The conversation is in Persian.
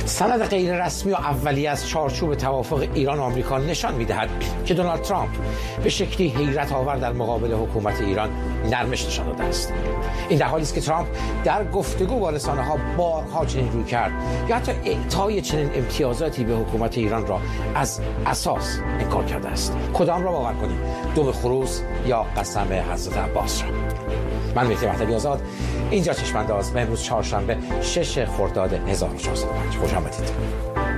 سند غیر رسمی و اولیه از چارچوب توافق ایران و آمریکا نشان می‌دهد که دونالد ترامپ به شکلی حیرت آور در مقابل حکومت ایران نرمش نشان داده است. این در حالی است که ترامپ در گفتگو با رسانه‌ها بارها چنین روی کرد یا حتی اعطای چنین امتیازاتی به حکومت ایران را از اساس انکار کرده است. کدام را باور کنیم؟ دم خروس یا قسم حضرت عباس را؟ من مهدی مهدوی آزاد، اینجا چشم‌انداز، امروز چهارشنبه 6 خرداد 1405. خوش آمدید.